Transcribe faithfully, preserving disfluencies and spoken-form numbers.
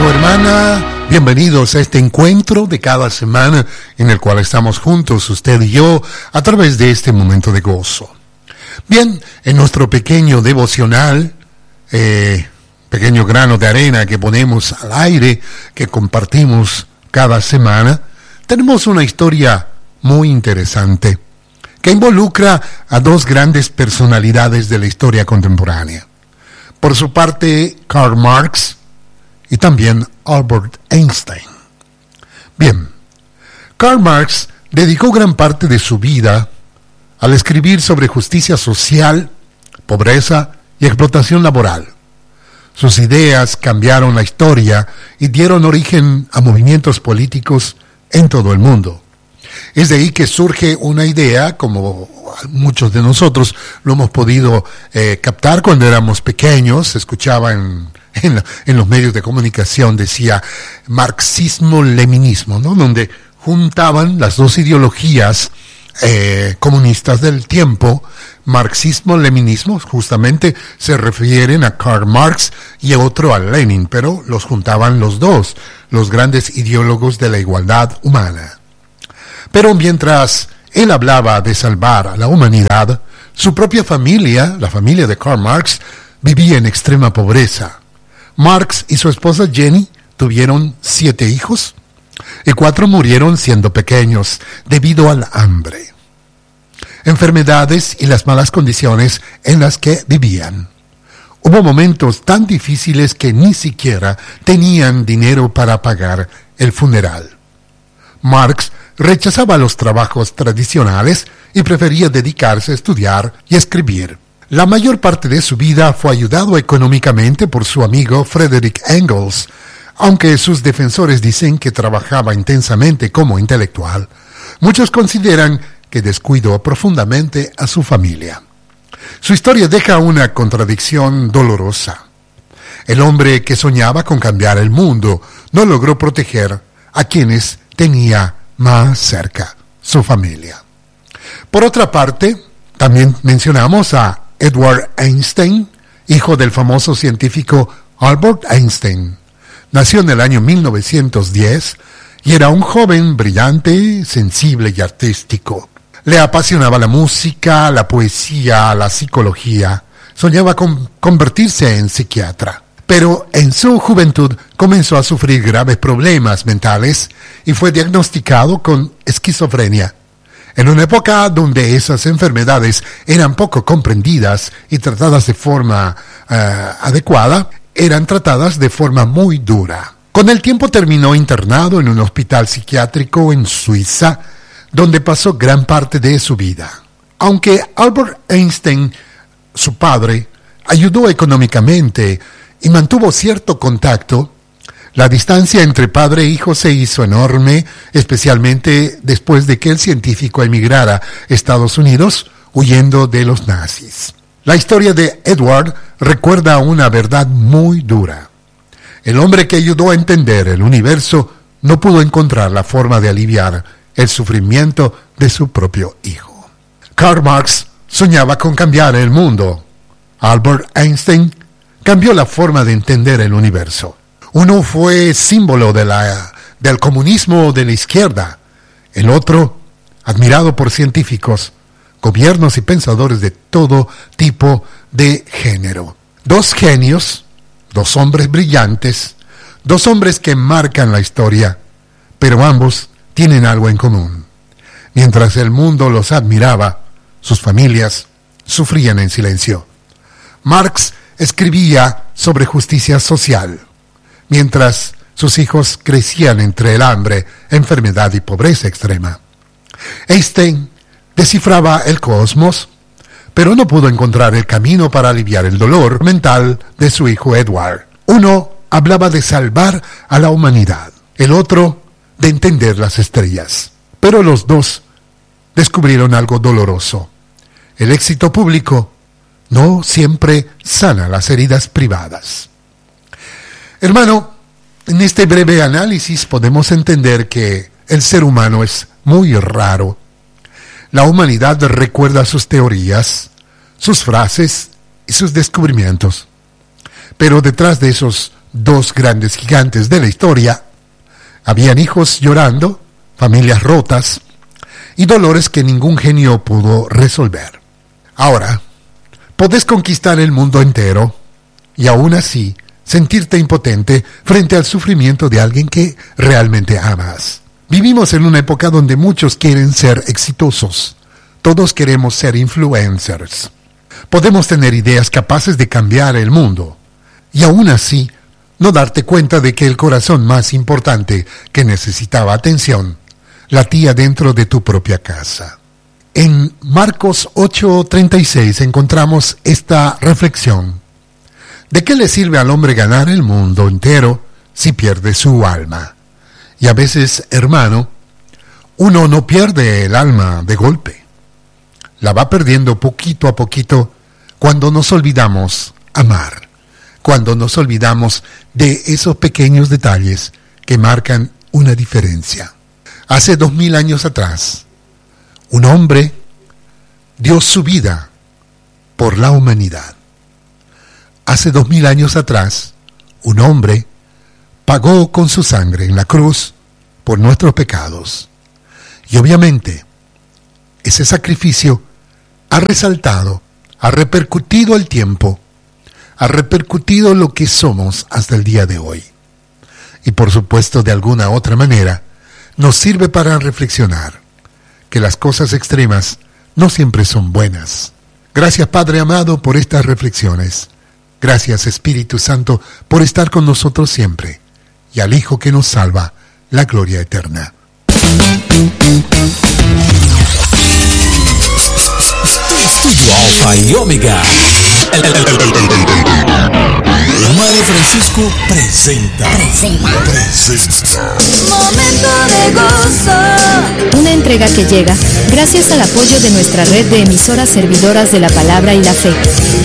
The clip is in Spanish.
hermano, hermana, bienvenidos a este encuentro de cada semana en el cual estamos juntos, usted y yo, a través de este momento de gozo. Bien, en nuestro pequeño devocional, eh, pequeño grano de arena que ponemos al aire, que compartimos cada semana, tenemos una historia muy interesante que involucra a dos grandes personalidades de la historia contemporánea. Por su parte, Karl Marx y también Albert Einstein. Bien, Karl Marx dedicó gran parte de su vida al escribir sobre justicia social, pobreza y explotación laboral. Sus ideas cambiaron la historia y dieron origen a movimientos políticos en todo el mundo. Es de ahí que surge una idea, como muchos de nosotros lo hemos podido eh, captar cuando éramos pequeños, se escuchaba en, en, la, en los medios de comunicación, decía marxismo-leninismo, ¿no? Donde juntaban las dos ideologías eh, comunistas del tiempo. Marxismo-leninismo justamente se refieren a Karl Marx y otro a Lenin, pero los juntaban los dos, los grandes ideólogos de la igualdad humana. Pero mientras él hablaba de salvar a la humanidad, su propia familia, la familia de Karl Marx, vivía en extrema pobreza. Marx y su esposa Jenny tuvieron siete hijos y cuatro murieron siendo pequeños debido al hambre, enfermedades y las malas condiciones en las que vivían. Hubo momentos tan difíciles que ni siquiera tenían dinero para pagar el funeral. Marx rechazaba los trabajos tradicionales y prefería dedicarse a estudiar y escribir. La mayor parte de su vida fue ayudado económicamente por su amigo Friedrich Engels, aunque sus defensores dicen que trabajaba intensamente como intelectual. Muchos consideran que descuidó profundamente a su familia. Su historia deja una contradicción dolorosa. El hombre que soñaba con cambiar el mundo no logró proteger a quienes tenía más cerca, su familia. Por otra parte, también mencionamos a Edward Einstein, hijo del famoso científico Albert Einstein. Nació en el año mil novecientos diez y era un joven brillante, sensible y artístico. Le apasionaba la música, la poesía, la psicología. Soñaba con convertirse en psiquiatra. Pero en su juventud comenzó a sufrir graves problemas mentales y fue diagnosticado con esquizofrenia. En una época donde esas enfermedades eran poco comprendidas y tratadas de forma uh, adecuada, eran tratadas de forma muy dura. Con el tiempo terminó internado en un hospital psiquiátrico en Suiza, donde pasó gran parte de su vida. Aunque Albert Einstein, su padre, ayudó económicamente y mantuvo cierto contacto, la distancia entre padre e hijo se hizo enorme, especialmente después de que el científico emigrara a Estados Unidos huyendo de los nazis. La historia de Edward recuerda una verdad muy dura. El hombre que ayudó a entender el universo no pudo encontrar la forma de aliviar el sufrimiento de su propio hijo. Karl Marx soñaba con cambiar el mundo. Albert Einstein cambió la forma de entender el universo. Uno fue símbolo de la, del comunismo de la izquierda. El otro, admirado por científicos, gobiernos y pensadores de todo tipo de género. Dos genios, dos hombres brillantes, dos hombres que marcan la historia, pero ambos tienen algo en común. Mientras el mundo los admiraba, sus familias sufrían en silencio. Marx escribía sobre justicia social, mientras sus hijos crecían entre el hambre, enfermedad y pobreza extrema. Einstein descifraba el cosmos, pero no pudo encontrar el camino para aliviar el dolor mental de su hijo Edward. Uno hablaba de salvar a la humanidad, el otro de entender las estrellas. Pero los dos descubrieron algo doloroso. El éxito público no siempre sana las heridas privadas. Hermano, en este breve análisis podemos entender que el ser humano es muy raro. La humanidad recuerda sus teorías, sus frases y sus descubrimientos. Pero detrás de esos dos grandes gigantes de la historia, habían hijos llorando, familias rotas y dolores que ningún genio pudo resolver. Ahora, podés conquistar el mundo entero y aún así sentirte impotente frente al sufrimiento de alguien que realmente amas. Vivimos en una época donde muchos quieren ser exitosos. Todos queremos ser influencers. Podemos tener ideas capaces de cambiar el mundo y aún así no darte cuenta de que el corazón más importante que necesitaba atención latía dentro de tu propia casa. En Marcos ocho treinta y seis encontramos esta reflexión. ¿De qué le sirve al hombre ganar el mundo entero si pierde su alma? Y a veces, hermano, uno no pierde el alma de golpe. La va perdiendo poquito a poquito cuando nos olvidamos amar, cuando nos olvidamos de esos pequeños detalles que marcan una diferencia. Hace dos mil años atrás, un hombre dio su vida por la humanidad. Hace dos mil años atrás, un hombre pagó con su sangre en la cruz por nuestros pecados. Y obviamente, ese sacrificio ha resaltado, ha repercutido el tiempo, ha repercutido lo que somos hasta el día de hoy. Y por supuesto, de alguna otra manera, nos sirve para reflexionar que las cosas extremas no siempre son buenas. Gracias, Padre amado, por estas reflexiones. Gracias, Espíritu Santo, por estar con nosotros siempre, y al Hijo que nos salva, la gloria eterna. Estudio Alfa y Omega. Mario Francisco presenta. Presenta. Presenta. Momento de gozo. Una entrega que llega gracias al apoyo de nuestra red de emisoras servidoras de la palabra y la fe.